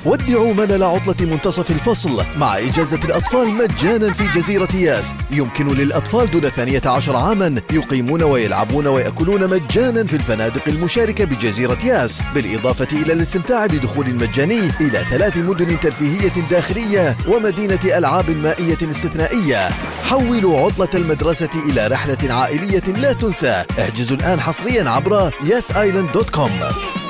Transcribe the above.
ودعوا ملل عطلة منتصف الفصل مع إجازة الأطفال مجانا في جزيرة ياس. يمكن للأطفال دون 12 عاما يقيمون ويلعبون ويأكلون مجانا في الفنادق المشاركة بجزيرة ياس، بالإضافة إلى الاستمتاع بدخول مجاني إلى 3 مدن ترفيهية داخلية ومدينة ألعاب مائية استثنائية. حولوا عطلة المدرسة إلى رحلة عائلية لا تنسى. احجزوا الآن حصريا عبر yesisland.com.